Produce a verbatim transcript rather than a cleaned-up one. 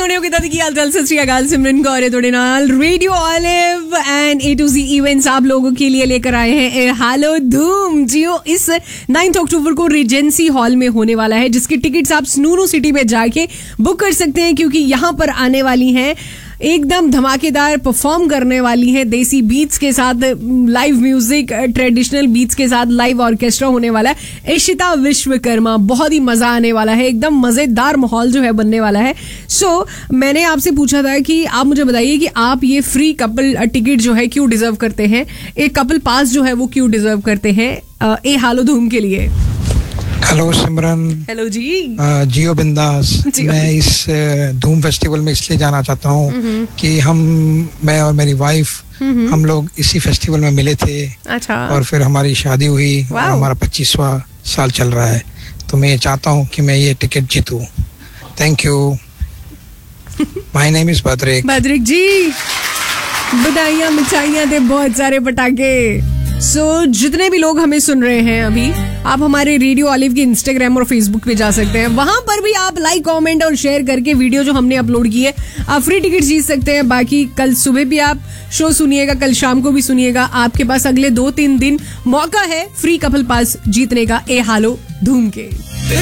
सोने की दादी की हाल चाल सत श्री अकाल सिमरन गौरे तोड़े नाल radio olive and A to ji events आप लोगों के लिए लेकर आए हैं हालो धूम जियो। इस नाइन्थ अक्टूबर को रिजेंसी हॉल में होने वाला है, जिसकी टिकट्स आप स्नूनू सिटी में जाके बुक कर सकते हैं, क्योंकि यहाँ पर आने वाली हैं एकदम धमाकेदार परफॉर्म करने वाली है देसी बीट्स के साथ, लाइव म्यूजिक, ट्रेडिशनल बीट्स के साथ लाइव ऑर्केस्ट्रा होने वाला है। इशिता विश्वकर्मा, बहुत ही मजा आने वाला है, एकदम मजेदार माहौल जो है बनने वाला है। सो so, मैंने आपसे पूछा था कि आप मुझे बताइए कि आप ये फ्री कपल टिकट जो है क्यों डिजर्व करते हैं, एक कपल पास जो है वो क्यों डिजर्व करते हैं ए हालो धूम के लिए। हेलो सिमरन। हेलो जी। uh, जियो बिंदास। मैं इस धूम फेस्टिवल में इसलिए जाना चाहता हूँ कि हम मैं और मेरी वाइफ हम लोग इसी फेस्टिवल में मिले थे। अच्छा। और फिर हमारी शादी हुई और हमारा पच्चीसवां साल चल रहा है, तो मैं चाहता हूँ कि मैं ये ticket जीतूं। Thank you. My name is बद्रिक। बद्रिक जी, बधाइयाँ मिठाइयाँ दे बहुत सारे पटाखे। सो so, जितने भी लोग हमें सुन रहे हैं अभी, आप हमारे रेडियो ऑलिव के इंस्टाग्राम और फेसबुक पे जा सकते हैं, वहां पर भी आप लाइक कमेंट और शेयर करके वीडियो जो हमने अपलोड की है आप फ्री टिकट जीत सकते हैं। बाकी कल सुबह भी आप शो सुनिएगा, कल शाम को भी सुनिएगा, आपके पास अगले दो तीन दिन मौका है फ्री कपल पास जीतने का ए हालो धूम के।